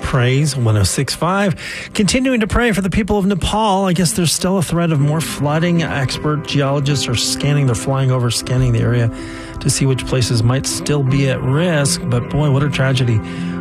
Praise 106.5. Continuing to pray for the people of Nepal. I guess there's still a threat of more flooding. Expert geologists are scanning the area to see which places might still be at risk. But boy, what a tragedy.